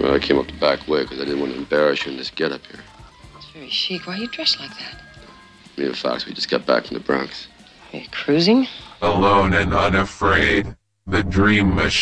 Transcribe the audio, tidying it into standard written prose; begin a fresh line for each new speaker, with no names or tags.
Well, I came up the back way because I didn't want to embarrass you in this get-up here.
It's very chic. Why are you dressed like that?
Me and Fox, we just got back from the Bronx.
Are you cruising?
Alone and unafraid, the Dream Machine.